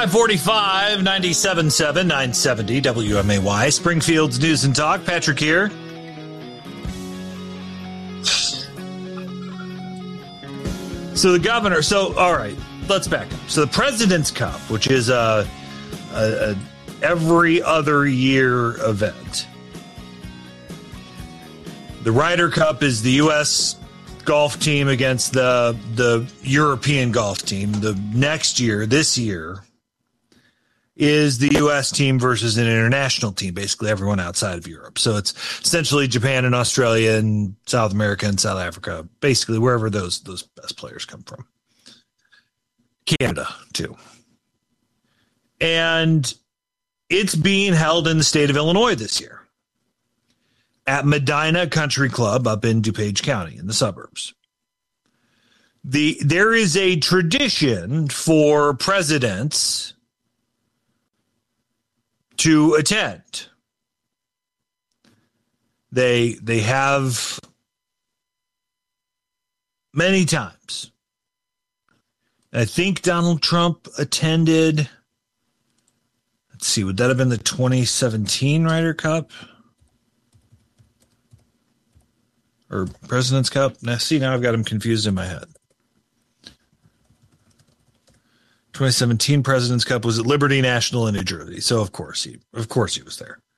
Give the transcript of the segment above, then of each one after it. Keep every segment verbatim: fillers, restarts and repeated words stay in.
five forty-five, ninety-seven point seven, nine seventy W M A Y, Springfield's News and Talk. Patrick here. So the governor, so, all right, let's back up. So the President's Cup, which is a, a, a every other year event. The Ryder Cup is the U S golf team against the the European golf team. The next year, this year, is the U S team versus an international team, basically everyone outside of Europe. So it's essentially Japan and Australia and South America and South Africa, basically wherever those those best players come from. Canada, too. And it's being held in the state of Illinois this year at Medina Country Club up in DuPage County in the suburbs. The there is a tradition for presidents to attend. They they have many times. I think Donald Trump attended. Let's see, would that have been the twenty seventeen Ryder Cup? Or President's Cup? Now, see, now I've got him confused in my head. twenty seventeen President's Cup was at Liberty National in New Jersey. So, of course, he, of course he was there.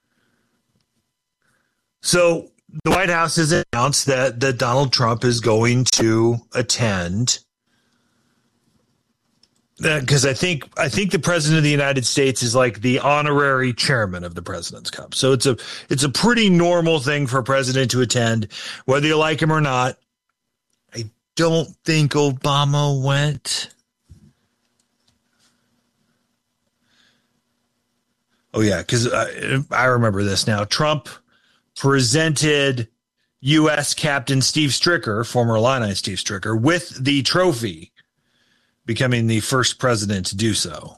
So, the White House has announced that, that Donald Trump is going to attend. Because I think I think the President of the United States is like the honorary chairman of the President's Cup. So it's a it's a pretty normal thing for a president to attend, whether you like him or not. I don't think Obama went. Oh, yeah, because I, I remember this now. Trump presented U S Captain Steve Stricker, former Illini Steve Stricker, with the trophy, becoming the first president to do so.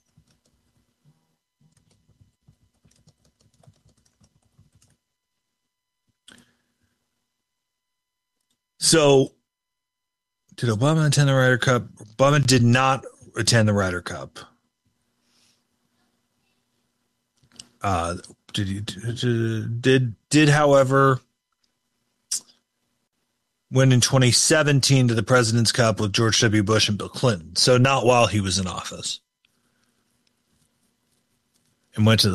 So, did Obama attend the Ryder Cup? Obama did not attend the Ryder Cup. Uh, did he did, did did however went in twenty seventeen to the President's Cup with George W. Bush and Bill Clinton. So not while he was in office. And went to the